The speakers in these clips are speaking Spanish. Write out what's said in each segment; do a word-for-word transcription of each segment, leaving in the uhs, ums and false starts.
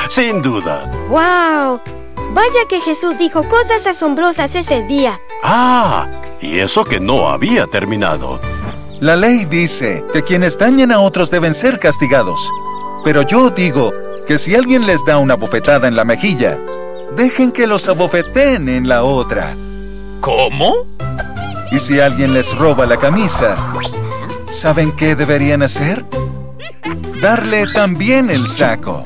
Sin duda. ¡Wow! Vaya que Jesús dijo cosas asombrosas ese día. Ah, y eso que no había terminado. La ley dice que quienes dañan a otros deben ser castigados. Pero yo digo que si alguien les da una bofetada en la mejilla, dejen que los abofeteen en la otra. ¿Cómo? Y si alguien les roba la camisa, ¿saben qué deberían hacer? Darle también el saco.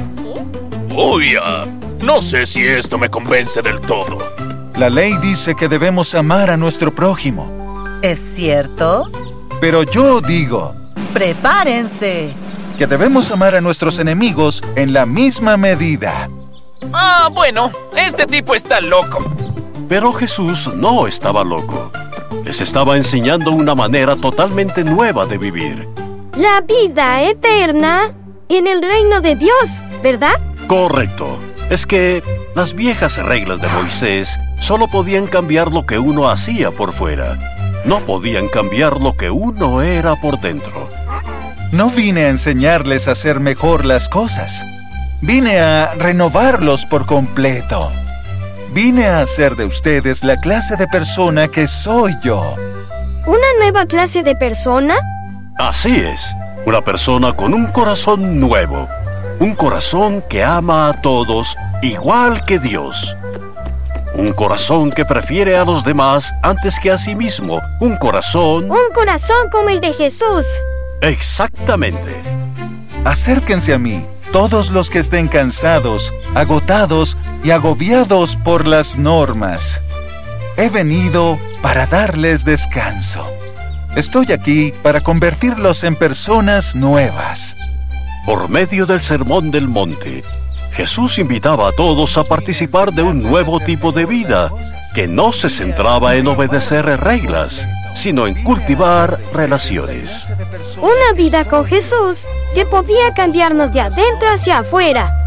Uy, ah, no sé si esto me convence del todo. La ley dice que debemos amar a nuestro prójimo. ¿Es cierto? Pero yo digo ¡prepárense! que debemos amar a nuestros enemigos en la misma medida. Ah, bueno, este tipo está loco. Pero Jesús no estaba loco. Les estaba enseñando una manera totalmente nueva de vivir. La vida eterna en el reino de Dios, ¿verdad? Correcto. Es que las viejas reglas de Moisés solo podían cambiar lo que uno hacía por fuera. No podían cambiar lo que uno era por dentro. No vine a enseñarles a hacer mejor las cosas. Vine a renovarlos por completo. Vine a hacer de ustedes la clase de persona que soy yo. ¿Una nueva clase de persona? Así es. Una persona con un corazón nuevo. Un corazón que ama a todos igual que Dios. Un corazón que prefiere a los demás antes que a sí mismo. Un corazón... Un corazón como el de Jesús. Exactamente. Acérquense a mí, todos los que estén cansados, agotados y agobiados por las normas. He venido para darles descanso. Estoy aquí para convertirlos en personas nuevas. Por medio del Sermón del Monte, Jesús invitaba a todos a participar de un nuevo tipo de vida que no se centraba en obedecer reglas, sino en cultivar relaciones. Una vida con Jesús que podía cambiarnos de adentro hacia afuera.